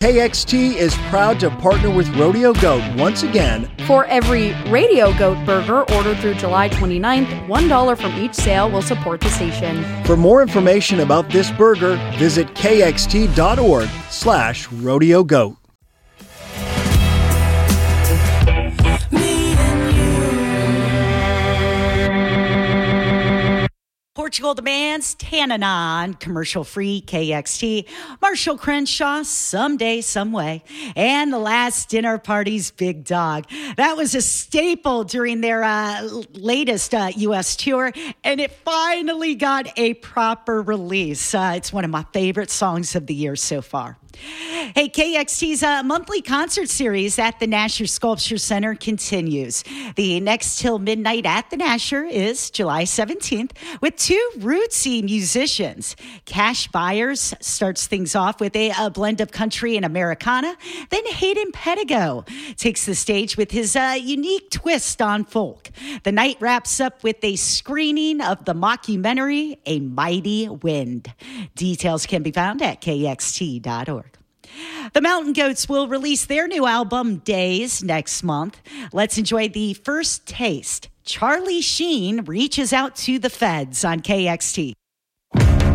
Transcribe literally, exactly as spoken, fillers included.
K X T is proud to partner with Rodeo Goat once again. For every Radio Goat burger ordered through July twenty-ninth, one dollar from each sale will support the station. For more information about this burger, visit kxt.org slash rodeo goat. Portugal demands Tananon, commercial-free K X T, Marshall Crenshaw, Someday, Someway, and The Last Dinner Party's Big Dog. That was a staple during their uh, latest uh, U S tour, and it finally got a proper release. Uh, it's one of my favorite songs of the year so far. Hey, K X T's uh, monthly concert series at the Nasher Sculpture Center continues. The next Till Midnight at the Nasher is July seventeenth with two rootsy musicians. Cash Byers starts things off with a, a blend of country and Americana. Then Hayden Pedigo takes the stage with his uh, unique twist on folk. The night wraps up with a screening of the mockumentary, A Mighty Wind. Details can be found at k x t dot org. The Mountain Goats will release their new album, Days, next month. Let's enjoy the first taste. Charlie Sheen reaches out to the feds on K X T.